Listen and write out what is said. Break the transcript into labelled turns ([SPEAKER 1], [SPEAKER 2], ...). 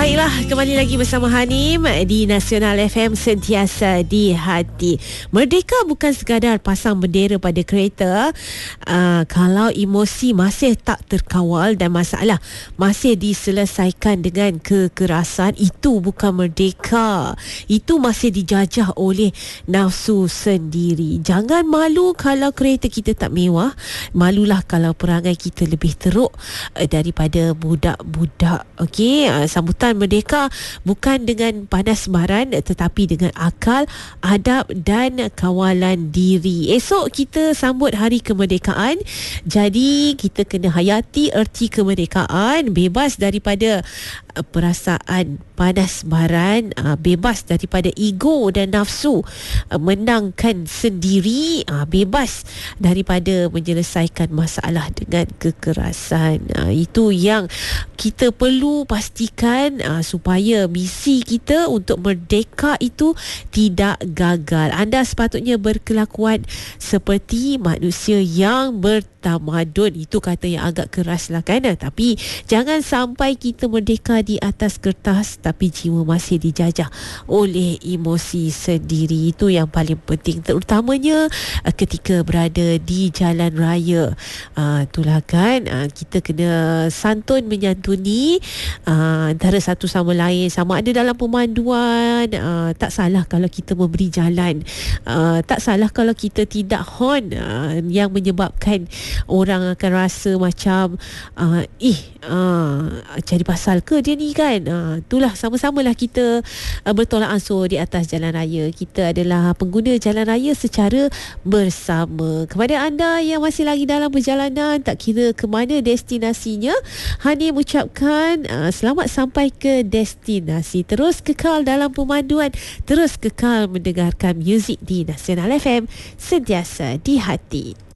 [SPEAKER 1] Baiklah, kembali lagi bersama Hanim di Nasional FM, sentiasa di hati. Merdeka bukan sekadar pasang bendera pada kereta. Kalau emosi masih tak terkawal dan masalah masih diselesaikan dengan kekerasan, itu bukan merdeka. Itu masih dijajah oleh nafsu sendiri. Jangan malu kalau kereta kita tak mewah. Malulah kalau perangai kita lebih teruk daripada budak-budak. Okey, sambutan merdeka bukan dengan panas baran, tetapi dengan akal, adab dan kawalan diri. Esok kita sambut hari kemerdekaan. Jadi kita kena hayati erti kemerdekaan, bebas daripada perasaan panas baran, bebas daripada ego dan nafsu menangkan sendiri, bebas daripada menyelesaikan masalah dengan kekerasan. Itu yang kita perlu pastikan supaya misi kita untuk merdeka itu tidak gagal. Anda sepatutnya berkelakuan seperti manusia yang bertamadun. Itu kata yang agak keras lah kan, tapi jangan sampai kita merdeka di atas kertas tapi jiwa masih dijajah oleh emosi sendiri. Itu yang paling penting, terutamanya ketika berada di jalan raya. Itulah kan, kita kena santun menyantuni antara satu sama lain, sama ada dalam pemanduan. Tak salah kalau kita memberi jalan, tak salah kalau kita tidak horn yang menyebabkan orang akan rasa macam cari pasal ke dia ni kan. Itulah, sama-samalah kita bertolak ansur di atas jalan raya. Kita adalah pengguna jalan raya secara bersama. Kepada anda yang masih lagi dalam perjalanan, tak kira ke mana destinasinya, Hani mengucapkan selamat sampai ke destinasi. Terus kekal dalam pemanduan, terus kekal mendengarkan muzik di Nasional FM, sentiasa di hati.